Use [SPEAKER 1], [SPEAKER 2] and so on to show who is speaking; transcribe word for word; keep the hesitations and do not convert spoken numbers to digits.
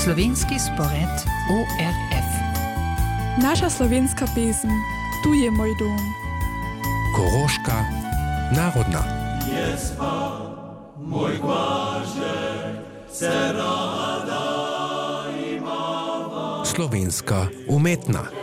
[SPEAKER 1] Slovenski spored O R F.
[SPEAKER 2] Naša slovenska pesem, tu je moj dom.
[SPEAKER 3] Koroška narodna.
[SPEAKER 4] Jespa, moj kvažek, se rada imava.
[SPEAKER 3] Slovenska umetna.